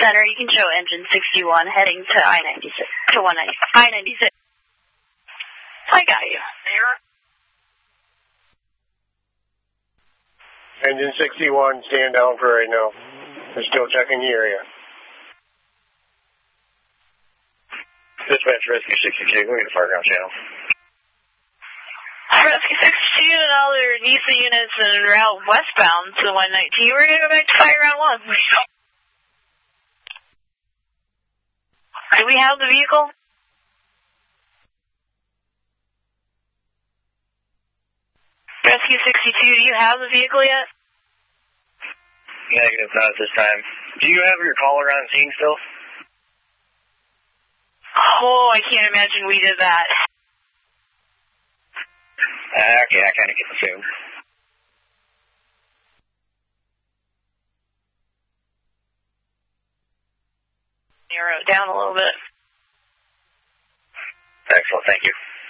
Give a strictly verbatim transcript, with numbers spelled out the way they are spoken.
Center, you can show engine sixty-one heading to I ninety-six, to one ninety, I ninety-six. I got you. Engine sixty-one, stand down for right now. We're still checking the area. Dispatch Rescue sixty-two, we get a fire ground channel. Rescue sixty-two and all their NISA units en route westbound to one nineteen. We're going to go back to fire ground one. Do we have the vehicle? Rescue sixty-two, do you have the vehicle yet? Negative, not at this time. Do you have your caller on scene still? Oh, I can't imagine we did that. Uh, okay, I kind of get the feeling. Narrow it down a little bit. Excellent, thank you.